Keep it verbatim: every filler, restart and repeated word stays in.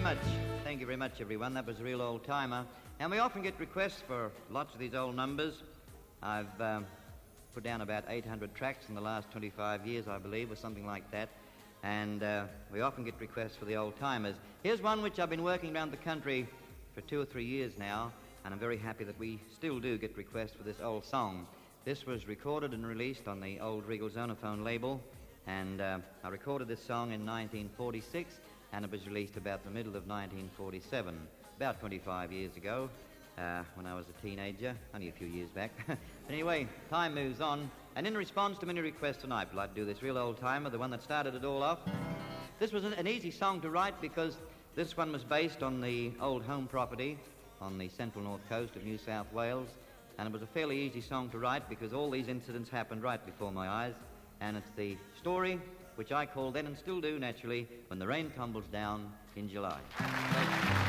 much. Thank you very much, everyone. That was a real old-timer. And we often get requests for lots of these old numbers. I've um, put down about eight hundred tracks in the last twenty-five years, I believe, or something like that. And uh, we often get requests for the old-timers. Here's one which I've been working around the country for two or three years now, and I'm very happy that we still do get requests for this old song. This was recorded and released on the old Regal Zonophone label, and uh, I recorded this song in nineteen forty-six, and it was released about the middle of nineteen forty-seven, about twenty-five years ago, uh, when I was a teenager, only a few years back. But anyway, time moves on, and in response to many requests tonight, I'd like to do this real old-timer, the one that started it all off. This was an, an easy song to write because this one was based on the old home property on the central north coast of New South Wales, and it was a fairly easy song to write because all these incidents happened right before my eyes, and it's the story which I call then and still do naturally, When the Rain Tumbles Down in July.